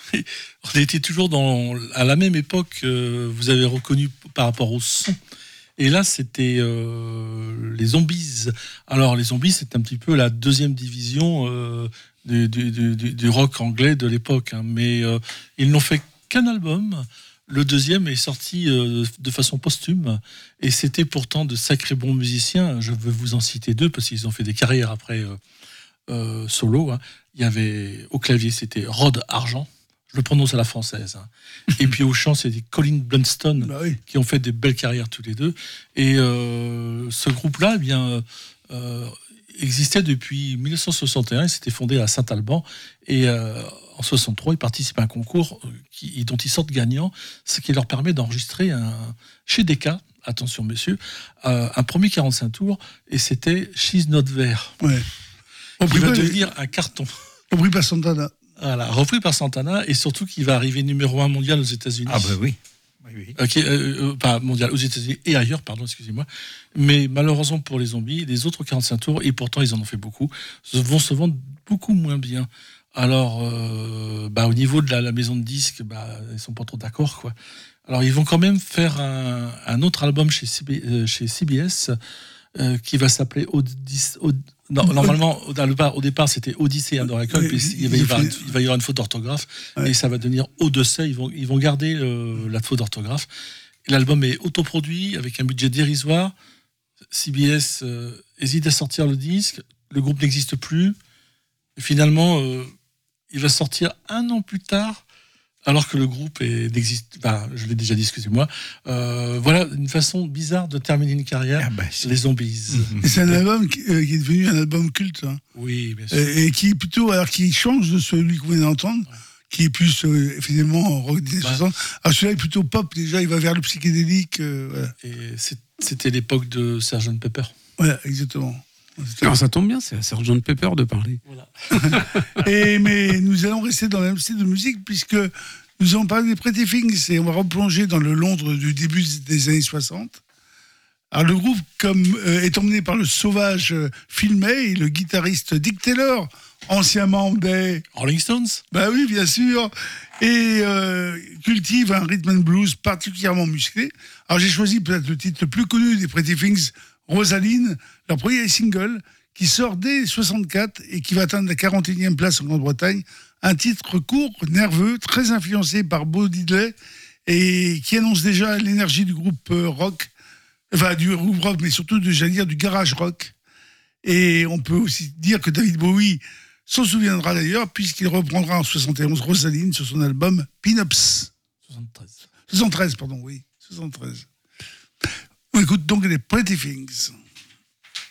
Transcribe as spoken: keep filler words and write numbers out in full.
on était toujours dans, à la même époque, euh, vous avez reconnu par rapport au son. Et là, c'était euh, les Zombies. Alors, les Zombies, c'est un petit peu la deuxième division euh, du, du, du, du rock anglais de l'époque. Hein. Mais euh, ils n'ont fait qu'un album. Le deuxième est sorti euh, de façon posthume. Et c'était pourtant de sacrés bons musiciens. Je veux vous en citer deux, parce qu'ils ont fait des carrières après euh, euh, solo. Hein. Il y avait, au clavier, c'était Rod Argent. Je le prononce à la française. Hein. Et puis au chant, c'est des Colin Blunstone bah oui. qui ont fait des belles carrières tous les deux. Et euh, ce groupe-là, eh bien, euh, existait depuis dix-neuf cent soixante et un. Il s'était fondé à Saint-Alban. Et euh, en soixante-trois, ils participent à un concours qui, dont ils sortent gagnants, ce qui leur permet d'enregistrer un, chez Decca, attention messieurs, euh, un premier quarante-cinq tours. Et c'était She's Not There. Ouais. Qui va devenir un carton. Repris par Santana. Voilà, repris par Santana, et surtout qu'il va arriver numéro un mondial aux États-Unis. Ah, bah oui. oui, oui. Okay, euh, euh, pas mondial, aux États-Unis et ailleurs, pardon, excusez-moi. Mais malheureusement pour les Zombies, les autres quarante-cinq tours, et pourtant ils en ont fait beaucoup, vont se vendre beaucoup moins bien. Alors, euh, bah, au niveau de la, la maison de disques, bah, ils sont pas trop d'accord, quoi. Alors, ils vont quand même faire un, un autre album chez, C B, euh, chez C B S euh, qui va s'appeler Odyssey. Od- Non, normalement, au départ, au départ, c'était Odyssey and Oracle, oui, puis il va, y avoir, il va y avoir une faute d'orthographe, ouais. Et ça va devenir Odyssey. Ils vont, ils vont garder le, la faute d'orthographe. L'album est autoproduit, avec un budget dérisoire. C B S euh, hésite à sortir le disque. Le groupe n'existe plus. Et finalement, euh, il va sortir un an plus tard, alors que le groupe est, n'existe pas. Enfin, je l'ai déjà dit, excusez-moi. Euh, voilà une façon bizarre de terminer une carrière, ah bah, les Zombies. Et c'est un album qui, euh, qui est devenu un album culte. Hein. Oui, bien sûr. Et, et qui est plutôt, alors qui change de celui qu'on vient d'entendre, ouais. qui est plus euh, effectivement rock des bah, soixante. Alors celui-là est plutôt pop, déjà, il va vers le psychédélique. Euh, voilà. Et c'est, c'était l'époque de sergent Pepper. Voilà, exactement. Alors ça tombe bien, c'est à sergent Pepper de parler. Voilà. et, mais nous allons rester dans le même style de musique, puisque nous allons parler des Pretty Things et on va replonger dans le Londres du début des années soixante. Alors le groupe comme, euh, est emmené par le sauvage euh, Phil May et le guitariste Dick Taylor, ancien membre des Rolling Stones. Bah oui, bien sûr. Et euh, cultive un rhythm and blues particulièrement musclé. Alors j'ai choisi peut-être le titre le plus connu des Pretty Things, Rosaline, leur premier single, qui sort dès soixante-quatre et qui va atteindre la quarante et unième place en Grande-Bretagne. Un titre court, nerveux, très influencé par Bo Diddley et qui annonce déjà l'énergie du groupe rock, enfin du groupe rock, mais surtout de, j'allais dire, du garage rock. Et on peut aussi dire que David Bowie s'en souviendra d'ailleurs, puisqu'il reprendra en soixante et onze Rosaline sur son album Pin-Ups. soixante-treize. soixante-treize, pardon, oui, soixante-treize. On écoute donc les Pretty Things.